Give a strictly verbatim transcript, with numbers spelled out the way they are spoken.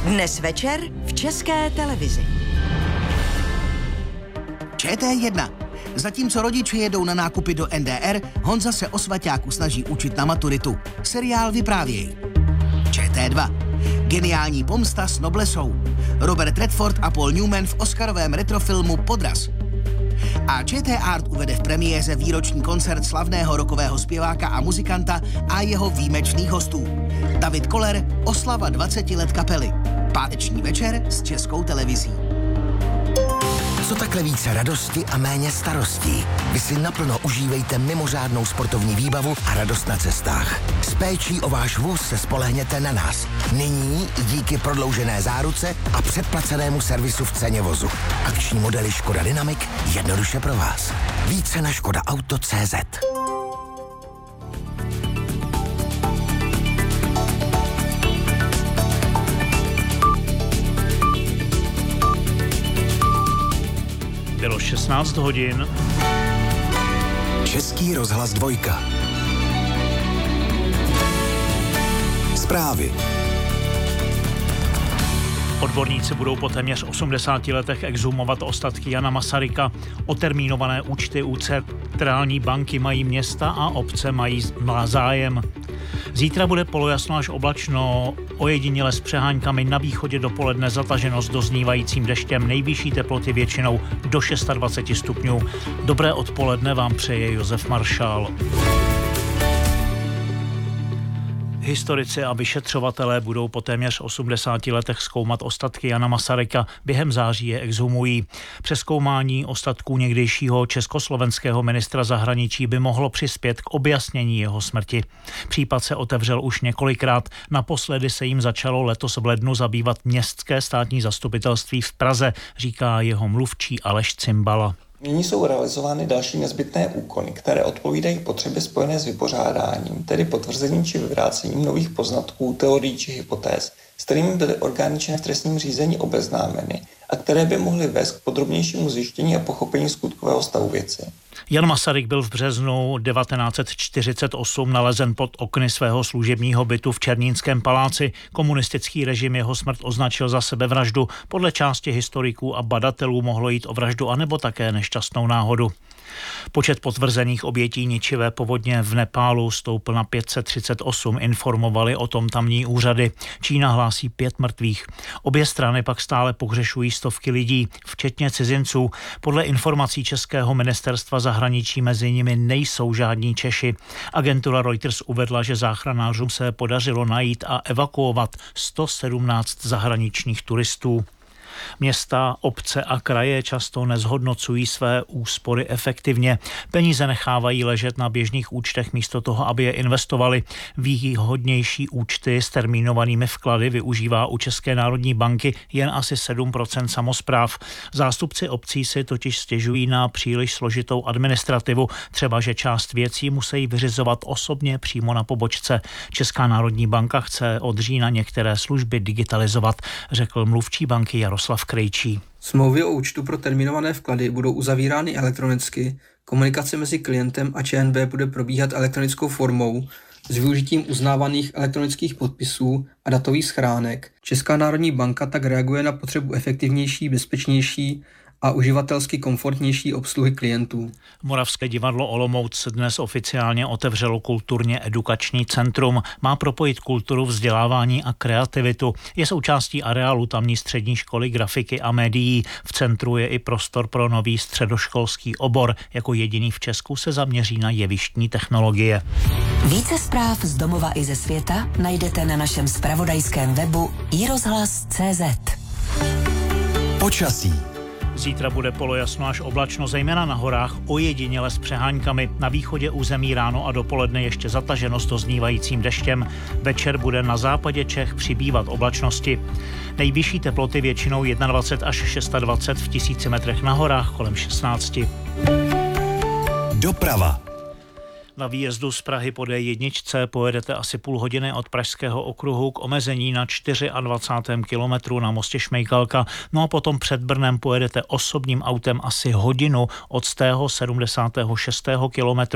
Dnes večer v České televizi. Č T jedna. Zatímco rodiče jedou na nákupy do N D R, Honza se o svaťáku snaží učit na maturitu. Seriál Vyprávěj. Č T dva. Geniální pomsta s noblesou. Robert Redford a Paul Newman v oscarovém retrofilmu Podraz. A Č T Art uvede v premiéře výroční koncert slavného rockového zpěváka a muzikanta a jeho výjimečných hostů. David Koller, oslava dvaceti let kapely. Páteční večer s Českou televizí. Co takhle více radosti a méně starostí? Vy si naplno užívejte mimořádnou sportovní výbavu a radost na cestách. S péčí o váš vůz se spolehněte na nás. Nyní díky prodloužené záruce a předplacenému servisu v ceně vozu. Akční modely Škoda Dynamic jednoduše pro vás. Více na škoda auto tečka cé zet. Bylo šestnáct hodin. Český rozhlas dvojka. Zprávy. Odborníci budou po téměř osmdesáti letech exhumovat ostatky Jana Masaryka. Otermínované účty u centrální banky mají města a obce mají zájem. Zítra bude polojasno až oblačno, ojediněle s přeháňkami, na východě dopoledne zataženo s doznívajícím deštěm, nejvyšší teploty většinou do dvacet šest stupňů. Dobré odpoledne vám přeje Josef Maršál. Historici a vyšetřovatelé budou po téměř osmdesáti letech zkoumat ostatky Jana Masaryka. Během září je exhumují. Přezkoumání ostatků někdejšího československého ministra zahraničí by mohlo přispět k objasnění jeho smrti. Případ se otevřel už několikrát. Naposledy se jim začalo letos v lednu zabývat Městské státní zastupitelství v Praze, říká jeho mluvčí Aleš Cimbala. Nyní jsou realizovány další nezbytné úkony, které odpovídají potřebě spojené s vypořádáním, tedy potvrzením či vyvrácením nových poznatků, teorií či hypotéz, s kterými byly orgány činné v trestním řízení obeznámeny a které by mohly vést k podrobnějšímu zjištění a pochopení skutkového stavu věci. Jan Masaryk byl v březnu devatenáct set čtyřicet osm nalezen pod okny svého služebního bytu v Černínském paláci. Komunistický režim jeho smrt označil za sebevraždu. Podle části historiků a badatelů mohlo jít o vraždu anebo také nešťastnou náhodu. Počet potvrzených obětí ničivé povodně v Nepálu stoupl na pět set třicet osm, informovali o tom tamní úřady. Čína hlásí pět mrtvých. Obě strany pak stále pohřešují stovky lidí, včetně cizinců. Podle informací Českého ministerstva zahraničí mezi nimi nejsou žádní Češi. Agentura Reuters uvedla, že záchranářům se podařilo najít a evakuovat sto sedmnáct zahraničních turistů. Města, obce a kraje často nezhodnocují své úspory efektivně. Peníze nechávají ležet na běžných účtech místo toho, aby je investovali. Výhodnější účty s termínovanými vklady využívá u České národní banky jen asi sedm procent samospráv. Zástupci obcí si totiž stěžují na příliš složitou administrativu, třeba že část věcí musí vyřizovat osobně přímo na pobočce. Česká národní banka chce od října některé služby digitalizovat, řekl mluvčí banky Jaroslav Krejčí. Smlouvy o účtu pro termínované vklady budou uzavírány elektronicky, komunikace mezi klientem a Č N B bude probíhat elektronickou formou s využitím uznávaných elektronických podpisů a datových schránek. Česká národní banka tak reaguje na potřebu efektivnější, bezpečnější a uživatelsky komfortnější obsluhy klientů. Moravské divadlo Olomouc dnes oficiálně otevřelo kulturně edukační centrum. Má propojit kulturu, vzdělávání a kreativitu. Je součástí areálu tamní střední školy grafiky a médií. V centru je i prostor pro nový středoškolský obor. Jako jediný v Česku se zaměří na jevištní technologie. Více zpráv z domova i ze světa najdete na našem zpravodajském webu i rozhlas tečka cé zet. Počasí. Zítra bude polojasno až oblačno, zejména na horách, ojediněle s přeháňkami. Na východě území ráno a dopoledne ještě zataženo s doznívajícím deštěm. Večer bude na západě Čech přibývat oblačnosti. Nejvyšší teploty většinou dvacet jedna až dvacet šest v tisíci metrech, na horách kolem šestnáct. Doprava. Na výjezdu z Prahy po D jedna pojedete asi půl hodiny od Pražského okruhu k omezení na dvacátém čtvrtém kilometru na mostě Šmejkalka. No a potom před Brnem pojedete osobním autem asi hodinu od z tého sedmdesátého šestého kilometru